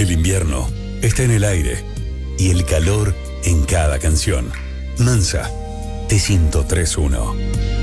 El invierno está en el aire y el calor en cada canción. Mansa, T1031.